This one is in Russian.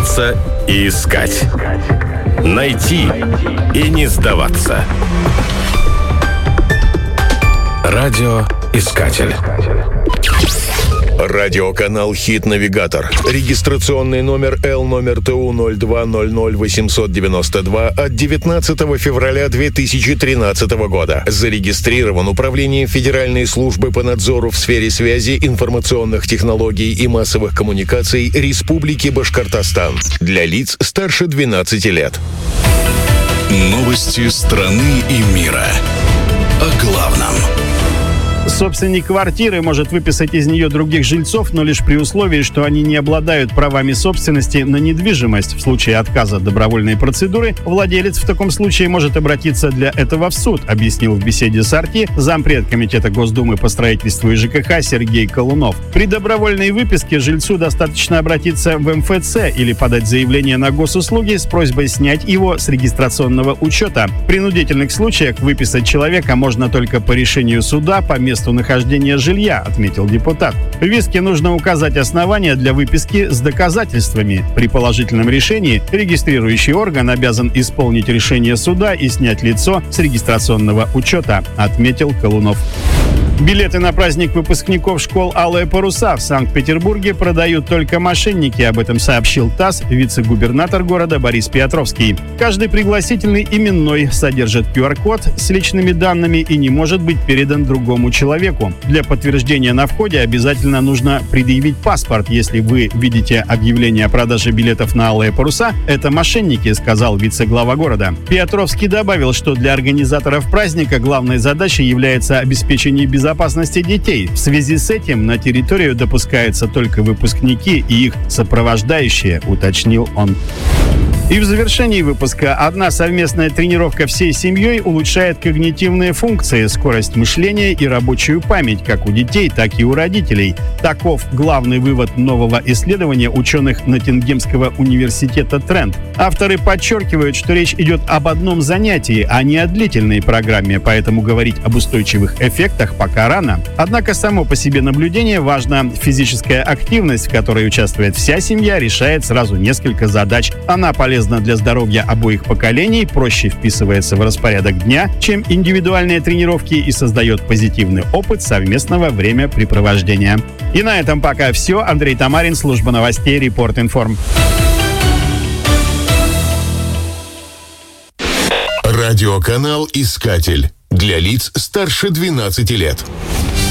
бороться и искать. Найти и не сдаваться. Радиоискатель. Радиоканал «Хит-навигатор». Регистрационный номер L-номер ТУ-02-00-892 от 19 февраля 2013 года. Зарегистрирован Управлением Федеральной службы по надзору в сфере связи, информационных технологий и массовых коммуникаций Республики Башкортостан. Для лиц старше 12 лет. Новости страны и мира. О главном. Собственник квартиры может выписать из нее других жильцов, но лишь при условии, что они не обладают правами собственности на недвижимость. В случае отказа от добровольной процедуры владелец в таком случае может обратиться для этого в суд, объяснил в беседе с «Арти» зампред Комитета Госдумы по строительству и ЖКХ Сергей Колунов. При добровольной выписке жильцу достаточно обратиться в МФЦ или подать заявление на госуслуги с просьбой снять его с регистрационного учета. В принудительных случаях выписать человека можно только по решению суда по месту нахождения жилья, отметил депутат. В иске нужно указать основания для выписки с доказательствами. При положительном решении регистрирующий орган обязан исполнить решение суда и снять лицо с регистрационного учета, отметил Колунов. Билеты на праздник выпускников школ «Алые паруса» в Санкт-Петербурге продают только мошенники. Об этом сообщил ТАСС вице-губернатор города Борис Петровский. Каждый пригласительный именной содержит QR-код с личными данными и не может быть передан другому человеку. Для подтверждения на входе обязательно нужно предъявить паспорт. Если вы видите объявление о продаже билетов на «Алые паруса», это мошенники, сказал вице-глава города. Петровский добавил, что для организаторов праздника главной задачей является обеспечение безопасности детей. В связи с этим на территорию допускаются только выпускники и их сопровождающие, уточнил он. И в завершении выпуска одна совместная тренировка всей семьей улучшает когнитивные функции, скорость мышления и рабочую память как у детей, так и у родителей. Таков главный вывод нового исследования ученых Ноттингемского университета Трент. Авторы подчеркивают, что речь идет об одном занятии, а не о длительной программе, поэтому говорить об устойчивых эффектах пока рано. Однако само по себе наблюдение важно. Физическая активность, в которой участвует вся семья, решает сразу несколько задач. Она полезна для здоровья обоих поколений, проще вписывается в распорядок дня, чем индивидуальные тренировки, и создает позитивный опыт совместного времяпрепровождения. И на этом пока все. Андрей Тамарин, служба новостей Репорт-Информ. Радиоканал «Искатель». Для лиц старше 12 лет.